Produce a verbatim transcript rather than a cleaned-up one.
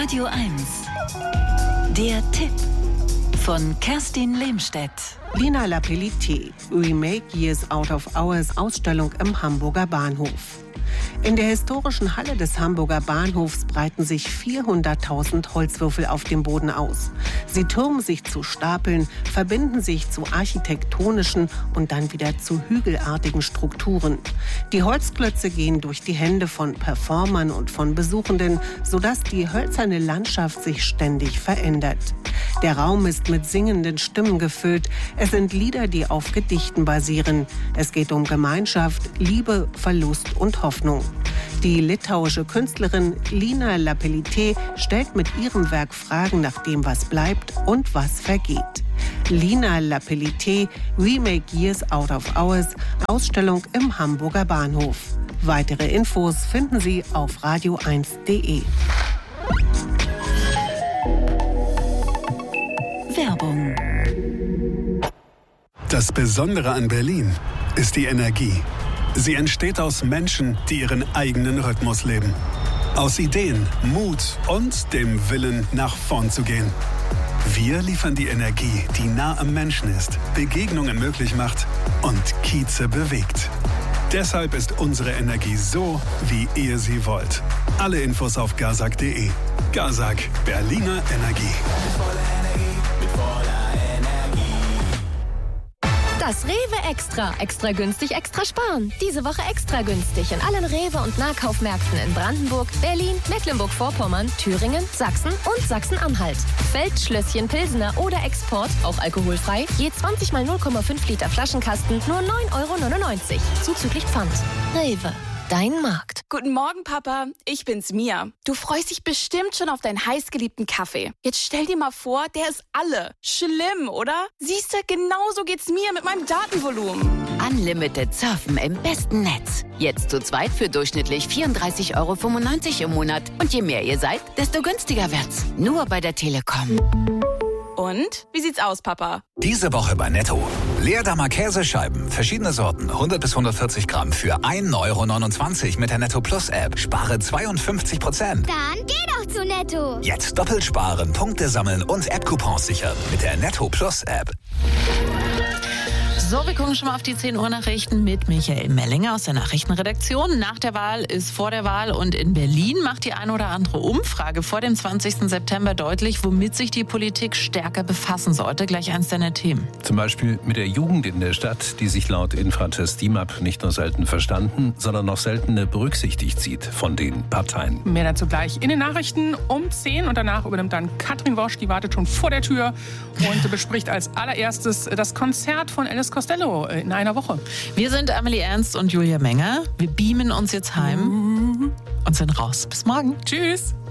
Radio eins. Der Tipp von Kerstin Lehmstedt. Lina Lapellité, Remake Years Out of Hours Ausstellung im Hamburger Bahnhof. In der historischen Halle des Hamburger Bahnhofs breiten sich vierhunderttausend Holzwürfel auf dem Boden aus. Sie türmen sich zu Stapeln, verbinden sich zu architektonischen und dann wieder zu hügelartigen Strukturen. Die Holzklötze gehen durch die Hände von Performern und von Besuchenden, sodass die hölzerne Landschaft sich ständig verändert. Der Raum ist mit singenden Stimmen gefüllt. Es sind Lieder, die auf Gedichten basieren. Es geht um Gemeinschaft, Liebe, Verlust und Hoffnung. Die litauische Künstlerin Lina Lapellité stellt mit ihrem Werk Fragen nach dem, was bleibt und was vergeht. Lina Lapellité, Remake Years Out of Hours, Ausstellung im Hamburger Bahnhof. Weitere Infos finden Sie auf radio eins punkt de. Werbung. Das Besondere an Berlin ist die Energie. Sie entsteht aus Menschen, die ihren eigenen Rhythmus leben. Aus Ideen, Mut und dem Willen, nach vorn zu gehen. Wir liefern die Energie, die nah am Menschen ist, Begegnungen möglich macht und Kieze bewegt. Deshalb ist unsere Energie so, wie ihr sie wollt. Alle Infos auf gazak punkt de. Gazak, Berliner Energie. Das Rewe Extra. Extra günstig, extra sparen. Diese Woche extra günstig in allen Rewe- und Nahkaufmärkten in Brandenburg, Berlin, Mecklenburg-Vorpommern, Thüringen, Sachsen und Sachsen-Anhalt. Feldschlösschen Pilsener oder Export, auch alkoholfrei, je zwanzig mal null Komma fünf Liter Flaschenkasten, nur neun Euro neunundneunzig. Zuzüglich Pfand. Rewe. Dein Markt. Guten Morgen, Papa. Ich bin's, Mia. Du freust dich bestimmt schon auf deinen heißgeliebten Kaffee. Jetzt stell dir mal vor, der ist alle. Schlimm, oder? Siehst du, genauso geht's mir mit meinem Datenvolumen. Unlimited Surfen im besten Netz. Jetzt zu zweit für durchschnittlich vierunddreißig Euro fünfundneunzig im Monat. Und je mehr ihr seid, desto günstiger wird's. Nur bei der Telekom. Und? Wie sieht's aus, Papa? Diese Woche bei Netto. Leerdammer Käsescheiben, verschiedene Sorten, hundert bis hundertvierzig Gramm für ein Euro neunundzwanzig mit der Netto Plus App. Spare zweiundfünfzig Prozent. Dann geh doch zu Netto. Jetzt doppelt sparen, Punkte sammeln und App-Coupons sichern mit der Netto Plus App. So, wir gucken schon mal auf die zehn Uhr Nachrichten mit Michael Mellinger aus der Nachrichtenredaktion. Nach der Wahl ist vor der Wahl und in Berlin macht die eine oder andere Umfrage vor dem zwanzigsten September deutlich, womit sich die Politik stärker befassen sollte. Gleich eins deiner Themen. Zum Beispiel mit der Jugend in der Stadt, die sich laut Infratest D I M A P nicht nur selten verstanden, sondern noch seltener berücksichtigt sieht von den Parteien. Mehr dazu gleich in den Nachrichten um zehn und danach übernimmt dann Katrin Wosch, die wartet schon vor der Tür und bespricht als allererstes das Konzert von Elvis Costello in einer Woche. Wir sind Amelie Ernst und Julia Menger. Wir beamen uns jetzt heim und sind raus. Bis morgen. Tschüss.